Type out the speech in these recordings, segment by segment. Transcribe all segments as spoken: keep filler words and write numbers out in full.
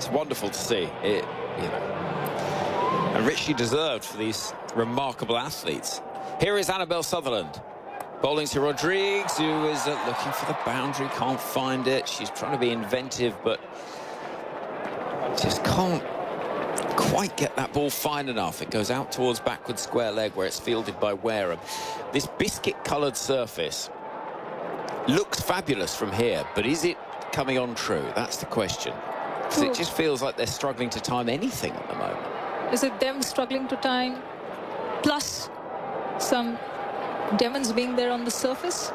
It's wonderful to see it, you know, and richly deserved for these remarkable athletes. Here is Annabelle Sutherland bowling to Rodrigues, who is uh, looking for the boundary, can't find it. She's trying to be inventive, but just can't quite get that ball fine enough. It goes out towards backward square leg, where it's fielded by Wareham. This biscuit-coloured surface looks fabulous from here, but is it coming on true? That's the question. Because it just feels like they're struggling to time anything at the moment. Is it them struggling to time, plus some Devons being there on the surface?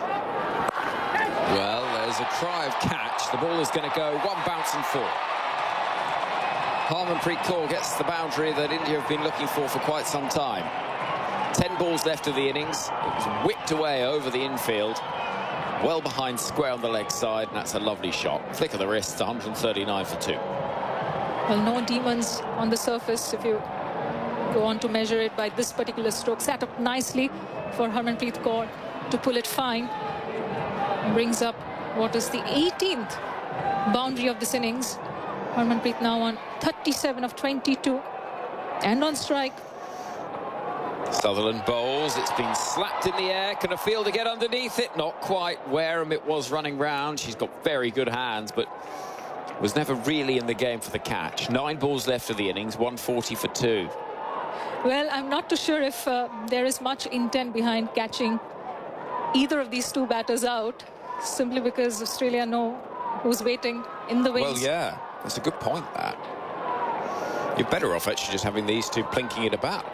Well, there's a cry of catch. The ball is going to go one bounce and four. Harmanpreet Kaur gets the boundary that India have been looking for for quite some time. Ten balls left of the innings. It was whipped away over the infield, well behind square on the leg side, and that's a lovely shot. Flick of the wrist, one hundred thirty-nine for two. Well, no demons on the surface if you go on to measure it by this particular stroke. Sat up nicely for Harmanpreet Kaur to pull it fine. Brings up what is the eighteenth boundary of this innings. Harmanpreet now on thirty-seven of twenty-two and on strike. Sutherland bowls. It's been slapped in the air. Can a fielder get underneath it? Not quite. Wareham it was running round. She's got very good hands, but was never really in the game for the catch. Nine balls left of the innings, one forty for two. Well, I'm not too sure if uh, there is much intent behind catching either of these two batters out, simply because Australia know who's waiting in the wings. Well, yeah, that's a good point, that. You're better off actually just having these two plinking it about.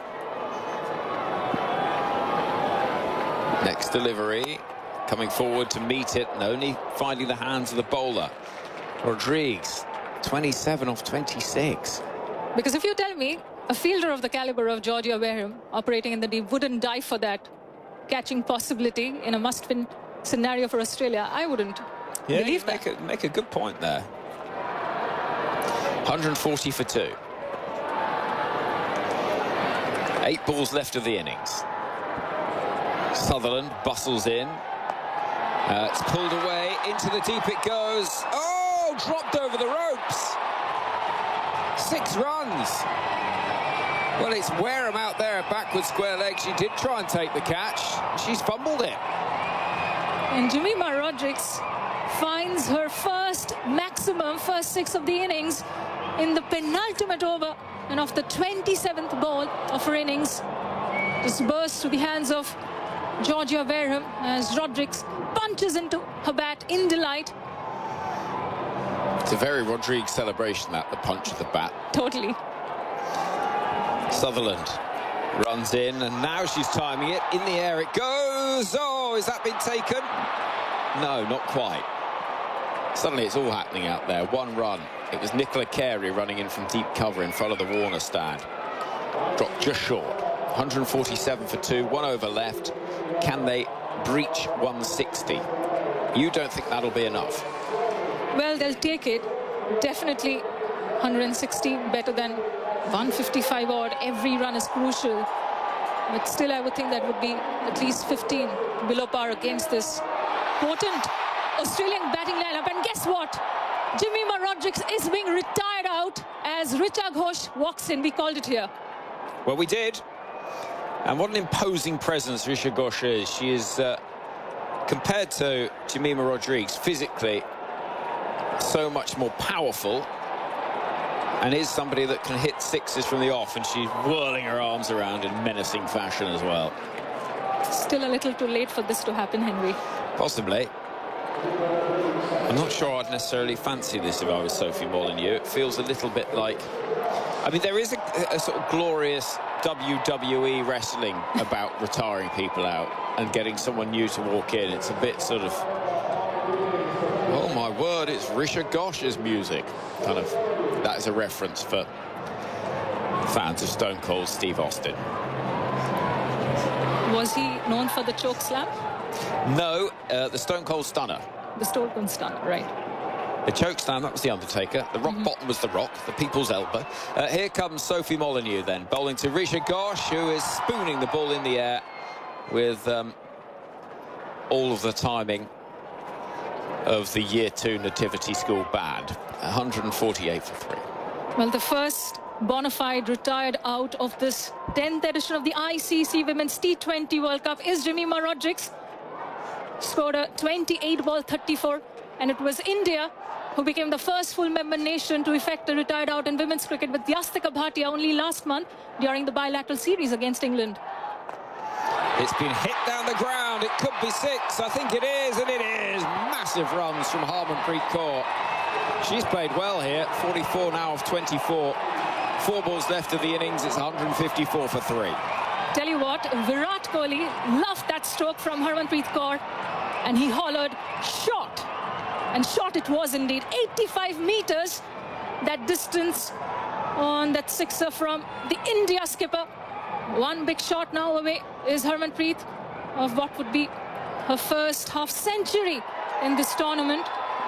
Next delivery, coming forward to meet it, and only finding the hands of the bowler. Rodrigues, twenty-seven off twenty-six. Because if you tell me a fielder of the caliber of Georgia Wareham operating in the deep wouldn't die for that catching possibility in a must-win scenario for Australia, I wouldn't yeah, believe you that. Make a, make a good point there. one hundred forty for two. Eight balls left of the innings. Sutherland bustles in. Uh, it's pulled away. Into the deep it goes. Oh, dropped over the ropes. Six runs. Well, it's Wareham out there at backward square leg. She did try and take the catch. She's fumbled it. And Jemimah Rodrigues finds her first maximum, first six of the innings in the penultimate over and of the twenty-seventh ball of her innings. Just bursts to the hands of Georgia Wareham as Rodrigues punches into her bat in delight. It's a very Rodrigues celebration, that, the punch of the bat. Totally. Sutherland runs in, and now she's timing it. In the air it goes. Oh, has that been taken? No, not quite. Suddenly it's all happening out there. One run. It was Nicola Carey running in from deep cover in front of the Warner stand. Dropped just short. one hundred forty-seven for two, one over left. Can they breach one sixty? You don't think that'll be enough? Well, they'll take it. Definitely one hundred sixty, better than one fifty-five odd. Every run is crucial. But still, I would think that would be at least fifteen below par against this potent Australian batting lineup. And guess what? Jemimah Rodrigues is being retired out as Richa Ghosh walks in. We called it here. Well, we did. And what an imposing presence Richa Ghosh is. She is, uh, compared to Jemimah Rodrigues, physically so much more powerful, and is somebody that can hit sixes from the off, and she's whirling her arms around in menacing fashion as well. Still a little too late for this to happen, Henry. Possibly. I'm not sure I'd necessarily fancy this if I was Sophie Molyneux. It feels a little bit like... I mean, there is a, a sort of glorious W W E wrestling about retiring people out and getting someone new to walk in. It's a bit sort of... Oh, my word, it's Richa Ghosh's music. Kind of... That is a reference for fans of Stone Cold Steve Austin. Was he known for the choke slam? No, uh, the Stone Cold Stunner. The Stone Cold Stunner, right. The choke slam, that was the Undertaker. The rock mm-hmm. bottom was the Rock, the People's Elbow. Uh, here comes Sophie Molyneux then, bowling to Richa Ghosh, who is spooning the ball in the air with um, all of the timing of the Year Two Nativity School band. one hundred forty-eight for three. Well, the first bona fide retired out of this tenth edition of the I C C Women's T twenty World Cup is Jemimah Rodrigues. Scored a twenty-eight ball thirty-four, and it was India who became the first full member nation to effect a retired out in women's cricket with Yastika Bhatia only last month during the bilateral series against England. It's been hit down the ground. It could be six. I think it is, and it is. Massive runs from Harmanpreet Kaur. She's played well here. forty-four now of twenty-four. Four balls left of the innings. It's one hundred fifty-four for three. Tell you what, Virat Kohli loved that stroke from Harmanpreet Kaur, and he hollered, shot. And shot it was indeed. eighty-five meters, that distance on that sixer from the India skipper. One big shot now away is Harmanpreet of what would be her first half century in this tournament.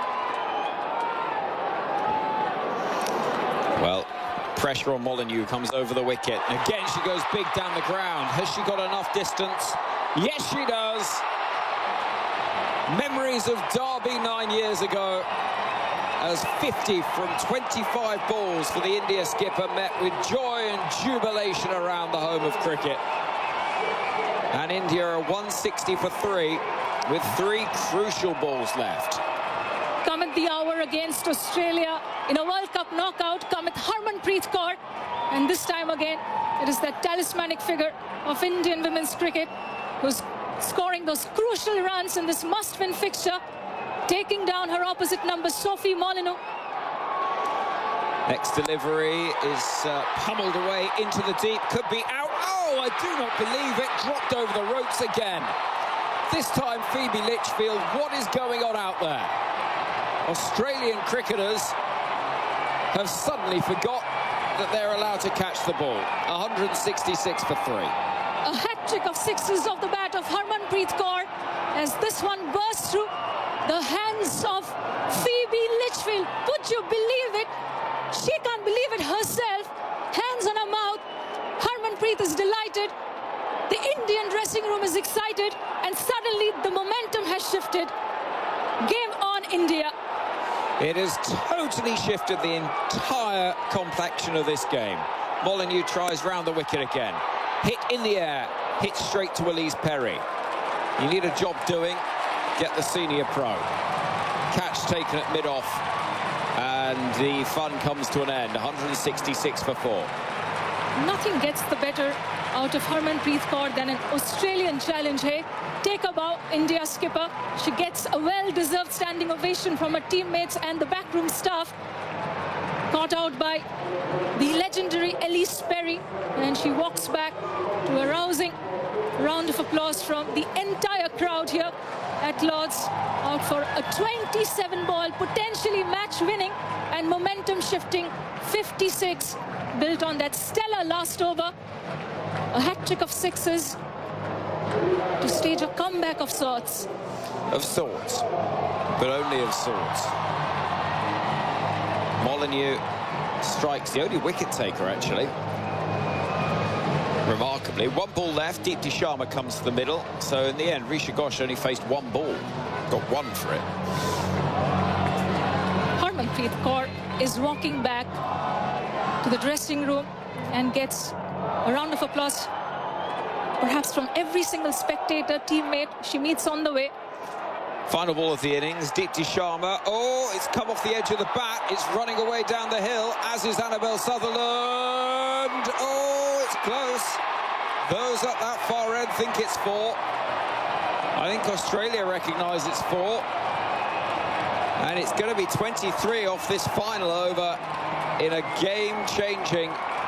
Well, pressure on Molineux comes over the wicket. Again, she goes big down the ground. Has she got enough distance? Yes, she does. Memories of Derby nine years ago, as fifty from twenty-five balls for the India skipper met with joy and jubilation around the home of cricket. And India are one sixty for three with three crucial balls left. Cometh the hour against Australia in a World Cup knockout. Cometh Harmanpreet Kaur, and this time again it is that talismanic figure of Indian women's cricket who's scoring those crucial runs in this must-win fixture, taking down her opposite number, Sophie Molineux. Next delivery is uh, pummeled away into the deep, could be out. Oh, I do not believe it, dropped over the ropes again. This time Phoebe Litchfield, what is going on out there? Australian cricketers have suddenly forgot that they're allowed to catch the ball. one hundred sixty-six for three. A hat-trick of sixes off the bat of Harmanpreet Kaur as this one bursts through the hands of Phoebe Litchfield. Would you believe it? She can't believe it herself. Hands on her mouth. Harmanpreet is delighted. The Indian dressing room is excited, and suddenly the momentum has shifted. Game on, India. It has totally shifted the entire complexion of this game. Molineux tries round the wicket again. Hit in the air, hit straight to Elise Perry. You need a job doing, get the senior pro. Catch taken at mid-off, and the fun comes to an end. one hundred sixty-six for four. Nothing gets the better out of Harmanpreet Kaur than an Australian challenge, hey? Take a bow, India skipper. She gets a well-deserved standing ovation from her teammates and the backroom staff. Caught out by the legendary Elise Perry, and she walks back to a rousing round of applause from the entire crowd here at Lord's, out for a twenty-seven ball, potentially match-winning and momentum-shifting fifty-six, built on that stellar last over. A hat-trick of sixes to stage a comeback of sorts. Of sorts, but only of sorts. Molineux strikes the only wicket taker, actually. Remarkably, one ball left. Deepti Sharma comes to the middle. So in the end, Risha Ghosh only faced one ball. Got one for it. Harmanpreet Kaur is walking back to the dressing room and gets a round of applause, perhaps from every single spectator, teammate she meets on the way. Final ball of the innings, Deepti Sharma. Oh, it's come off the edge of the bat. It's running away down the hill, as is Annabelle Sutherland. Oh, it's close. Those up that far end think it's four. I think Australia recognise it's four. And it's going to be twenty-three off this final over in a game-changing,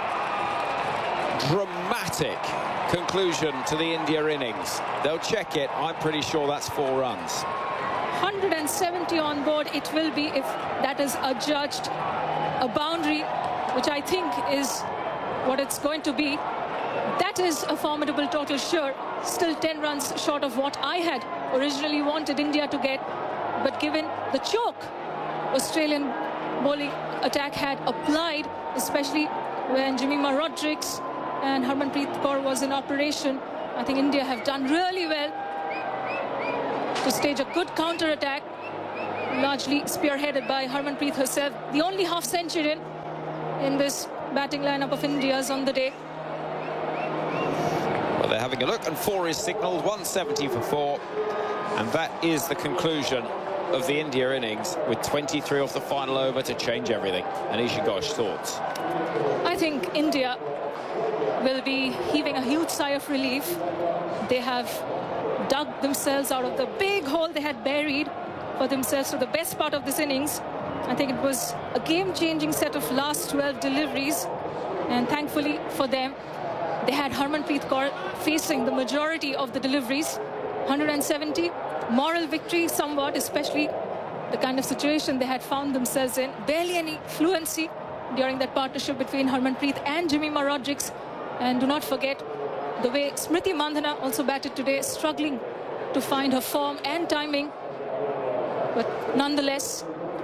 dramatic conclusion to the India innings. They'll check it. I'm pretty sure that's four runs. one hundred seventy on board it will be if that is adjudged a boundary, which I think is what it's going to be. That is a formidable total, sure. Still ten runs short of what I had originally wanted India to get. But given the choke Australian bowling attack had applied, especially when Jemimah Rodrigues and Harmanpreet Kaur was in operation, I think India have done really well to stage a good counter-attack largely spearheaded by Harmanpreet herself. The only half centurion in this batting lineup of India's on the day. Well, they're having a look, and four is signalled, one seventy for four. And that is the conclusion of the India innings, with twenty-three off the final over to change everything. Anisha Ghosh, thoughts? I think India will be heaving a huge sigh of relief. They have dug themselves out of the big hole they had buried for themselves to the best part of this innings. I think it was a game-changing set of last twelve deliveries, and thankfully for them, they had Harmanpreet Kaur facing the majority of the deliveries. one seventy, moral victory somewhat, especially the kind of situation they had found themselves in. Barely any fluency during that partnership between Harmanpreet and Jemimah Rodrigues. And do not forget the way Smriti Mandhana also batted today, struggling to find her form and timing. But nonetheless,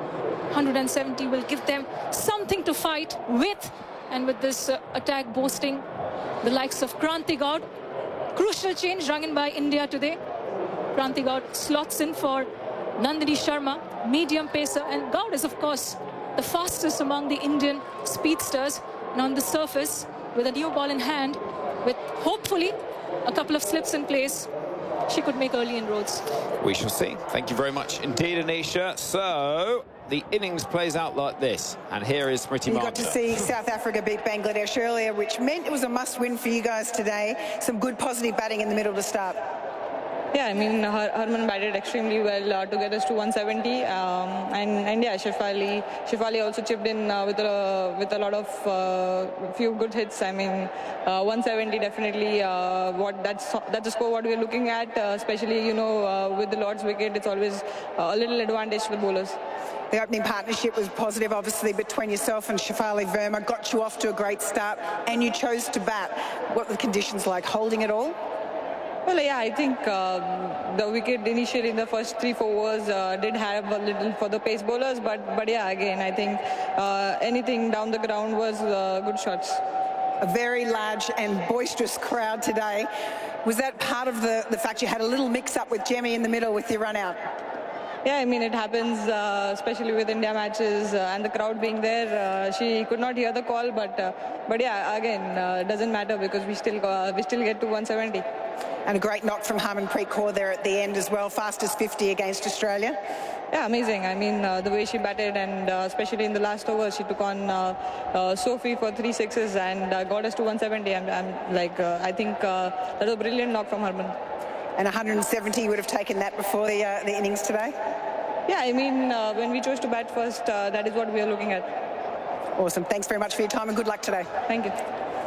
one seventy will give them something to fight with. And with this uh, attack boasting the likes of Kranti Gaud. Crucial change rung in by India today. Kranti Gaud slots in for Nandini Sharma, medium pacer. And Gaud is, of course, the fastest among the Indian speedsters. And on the surface, with a new ball in hand, with hopefully a couple of slips in place, she could make early inroads. We shall see. Thank you very much indeed, Anisha. So the innings plays out like this, and here is Smriti Mandhana. You got to see South Africa beat Bangladesh earlier, which meant it was a must-win for you guys today. Some good positive batting in the middle to start. Yeah, I mean, Har Harman batted extremely well uh, to get us to one seventy, um, and, and yeah, Shefali, Shefali also chipped in uh, with a with a lot of uh, few good hits. I mean, uh, one seventy definitely uh, what that's that's the score what we're looking at, uh, especially you know uh, with the Lord's wicket, it's always uh, a little advantage to the bowlers. The opening partnership was positive, obviously, between yourself and Shefali Verma. Got you off to a great start, and you chose to bat. What were the conditions like? Holding it all? Well, yeah, I think um, the wicket initially in the first three, four overs uh, did have a little for the pace bowlers, but but yeah, again, I think uh, anything down the ground was uh, good shots. A very large and boisterous crowd today. Was that part of the, the fact you had a little mix-up with Jemmy in the middle with your run-out? Yeah, I mean, it happens, uh, especially with India matches uh, and the crowd being there. Uh, she could not hear the call, but uh, but yeah, again, uh, it doesn't matter because we still uh, we still get to one seventy. And a great knock from Harmanpreet Kaur there at the end as well, fastest fifty against Australia. Yeah, amazing. I mean, uh, the way she batted, and uh, especially in the last over, she took on uh, uh, Sophie for three sixes and uh, got us to one seventy. I'm, I'm like, uh, I think uh, that was a brilliant knock from Harman. And one seventy, you would have taken that before the, uh, the innings today? Yeah, I mean, uh, when we chose to bat first, uh, that is what we are looking at. Awesome. Thanks very much for your time and good luck today. Thank you.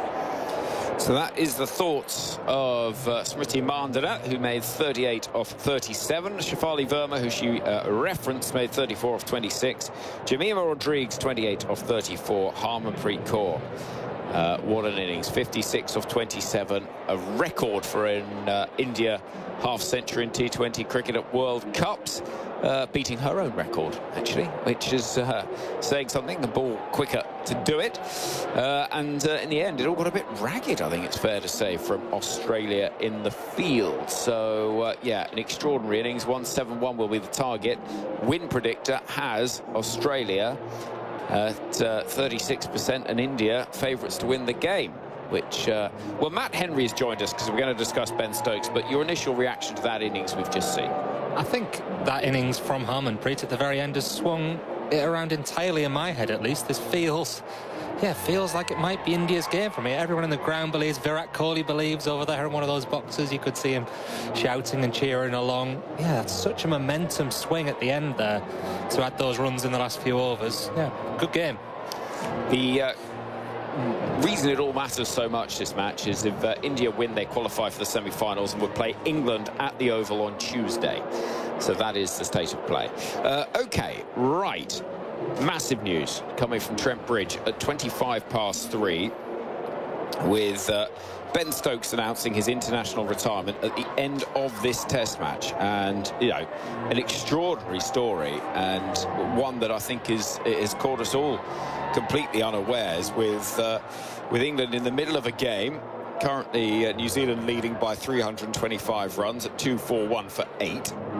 So that is the thoughts of uh, Smriti Mandhana, who made thirty-eight off thirty-seven. Shefali Verma, who she uh, referenced, made thirty-four off twenty-six. Jemimah Rodrigues, twenty-eight off thirty-four. Harmanpreet Kaur. Uh, what an innings, fifty-six off twenty-seven, a record for an uh, India half-century in T twenty cricket at World Cups, uh, beating her own record, actually, which is uh, saying something, the ball quicker to do it. Uh, and uh, in the end, it all got a bit ragged, I think it's fair to say, from Australia in the field. So, uh, yeah, an extraordinary innings, one seventy-one will be the target. Win predictor has Australia at uh, thirty-six percent and India favourites to win the game, which, uh, well, Matt Henry has joined us because we're going to discuss Ben Stokes, but your initial reaction to that innings we've just seen? I think that innings from Harmanpreet at the very end has swung it around entirely in my head, at least. This feels, yeah, feels like it might be India's game for me. Everyone in the ground believes, Virat Kohli believes over there in one of those boxes. You could see him shouting and cheering along. Yeah, that's such a momentum swing at the end there to add those runs in the last few overs. Yeah, good game. The uh, reason it all matters so much, this match, is if uh, India win, they qualify for the semi-finals and would play England at the Oval on Tuesday. So that is the state of play. Uh, OK, right. Massive news coming from Trent Bridge at twenty-five past three, with uh, Ben Stokes announcing his international retirement at the end of this test match. And, you know, an extraordinary story, and one that I think is has caught us all completely unawares, with uh, with England in the middle of a game. Currently, uh, New Zealand leading by three hundred twenty-five runs at two four one for eight.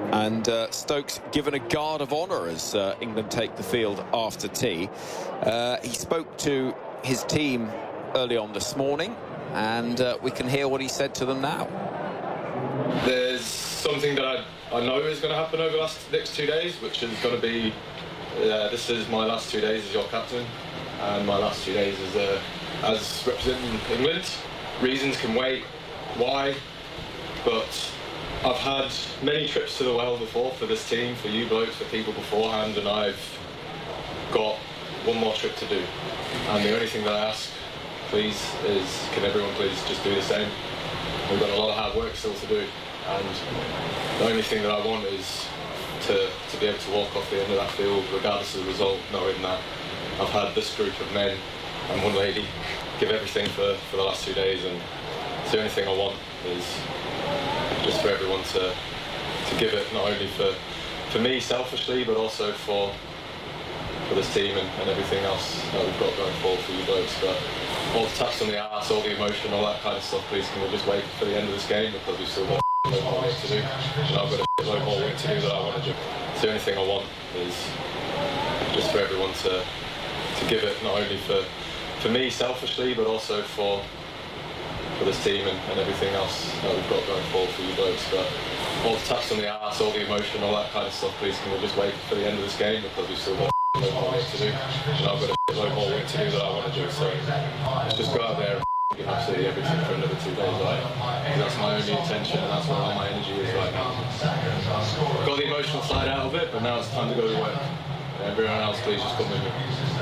And uh, Stokes given a guard of honour as uh, England take the field after tea. Uh, he spoke to his team early on this morning, and uh, we can hear what he said to them now. There's something that I, I know is going to happen over the last, next two days, which is going to be, uh, this is my last two days as your captain, and my last two days as, uh, as representing England. Reasons can wait, why, but I've had many trips to the well before for this team, for you blokes, for people beforehand, and I've got one more trip to do. And the only thing that I ask, please, is can everyone please just do the same? We've got a lot of hard work still to do, and the only thing that I want is to, to be able to walk off the end of that field, regardless of the result, knowing that I've had this group of men and one lady give everything for, for the last two days, and it's the only thing I want is just for everyone to to give it, not only for for me selfishly, but also for for this team and, and everything else that we've got going forward for you blokes. But all the taps on the arse, all the emotion, all that kind of stuff, please can we just wait for the end of this game, because we've still got a load more work to do, and I've got a load more work to do that I want to do. It's the only thing I want is just for everyone to to give it, not only for for me selfishly, but also for for this team and, and everything else that we've got going forward for you blokes. But all the taps on the arse, all the emotion, all that kind of stuff, please can we just wait for the end of this game, because we've still got a load more work to do, and I've got a load more work to do that I want to do. So let's just go out there and give absolutely everything for another two days, right? Because that's my only intention, and that's where all my energy is right now. Got the emotional side out of it, but now it's time to go to work. And everyone else, please just come with me.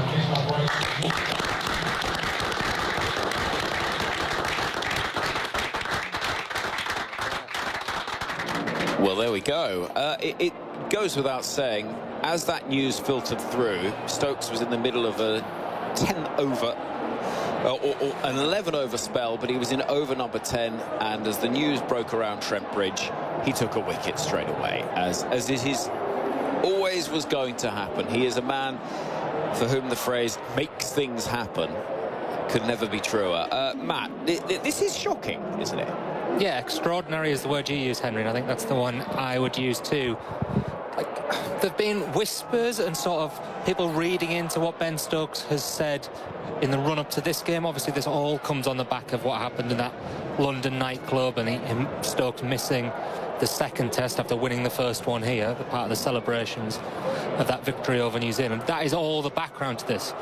Well, there we go. Uh, it, it goes without saying, as that news filtered through, Stokes was in the middle of a ten over, uh, or, or an eleven over spell, but he was in over number ten, and as the news broke around Trent Bridge, he took a wicket straight away, as, as it is always was going to happen. He is a man for whom the phrase makes things happen could never be truer. Uh, Matt, th th this is shocking, isn't it? Yeah, extraordinary is the word you use, Henry, and I think that's the one I would use too. Like, there have been whispers and sort of people reading into what Ben Stokes has said in the run-up to this game. Obviously, this all comes on the back of what happened in that London nightclub, and he, him, Stokes missing the second test after winning the first one here, the part of the celebrations of that victory over New Zealand. That is all the background to this.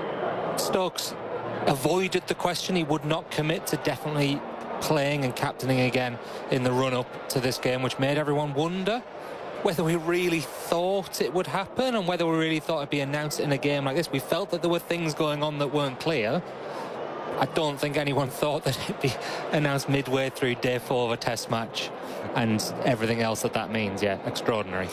Stokes avoided the question. He would not commit to definitely playing and captaining again in the run-up to this game, which made everyone wonder whether we really thought it would happen and whether we really thought it'd be announced in a game like this. We felt that there were things going on that weren't clear. I don't think anyone thought that it'd be announced midway through day four of a test match and everything else that that means. Yeah, extraordinary.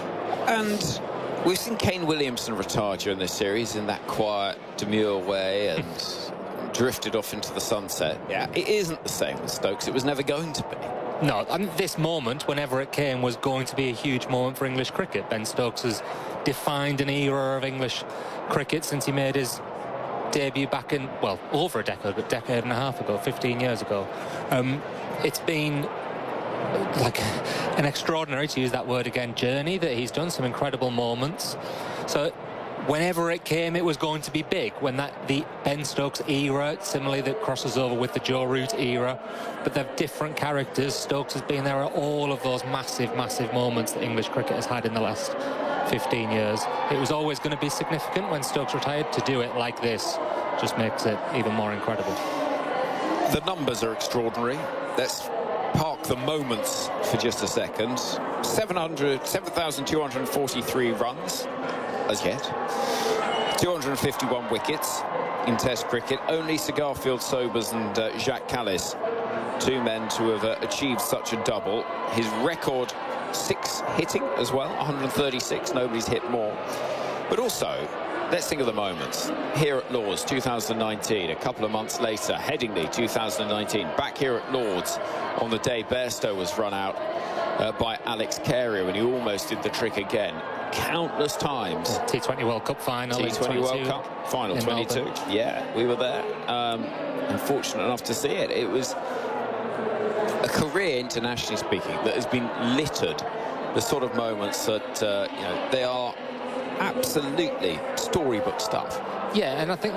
And we've seen Kane Williamson retire during this series in that quiet, demure way and drifted off into the sunset. Yeah, it isn't the same with Stokes. It was never going to be. No, I mean, this moment, whenever it came, was going to be a huge moment for English cricket. Ben Stokes has defined an era of English cricket since he made his debut back in, well, over a decade, a decade and a half ago, fifteen years ago. Um, it's been like an extraordinary, to use that word again, journey that he's done, some incredible moments. So whenever it came, it was going to be big. When that the Ben Stokes era, similarly, that crosses over with the Joe Root era, but they're different characters. Stokes has been there at all of those massive, massive moments that English cricket has had in the last fifteen years. It was always going to be significant when Stokes retired. To do it like this just makes it even more incredible. The numbers are extraordinary. Let's park the moments for just a second. seven thousand two hundred forty-three runs as yet. two hundred fifty-one wickets in Test cricket. Only Sir Garfield Sobers and uh, Jacques Kallis, two men to have uh, achieved such a double. His record, six hitting as well, one hundred thirty-six. Nobody's hit more. But also, let's think of the moments. Here at Lord's, two thousand nineteen, a couple of months later, Headingley, two thousand nineteen, back here at Lord's on the day Bairstow was run out uh, by Alex Carey when he almost did the trick again. Countless times. T twenty World Cup final. T twenty World Cup final, twenty-two. Melbourne. Yeah, we were there. Um, and fortunate enough to see it. It was a career, internationally speaking, that has been littered the sort of moments that, uh, you know, they are absolutely storybook stuff. Yeah, and I think